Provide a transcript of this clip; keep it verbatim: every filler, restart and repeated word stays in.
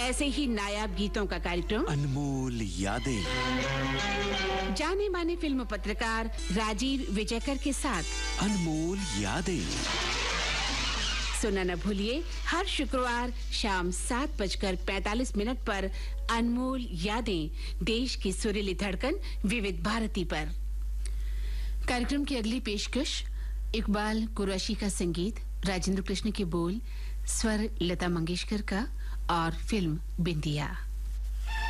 ऐसे ही नायाब गीतों का कार्यक्रम अनमोल यादें, जाने माने फिल्म पत्रकार राजीव विजयकर के साथ अनमोल यादें सुनना न भूलिए हर शुक्रवार शाम सात बजकर पैंतालीस मिनट पर अनमोल यादें, देश की सुरीली धड़कन विविध भारती पर। कार्यक्रम की अगली पेशकश इकबाल कुरैशी का संगीत, राजेंद्र कृष्ण के बोल, स्वर लता मंगेशकर का और फिल्म बिंदिया।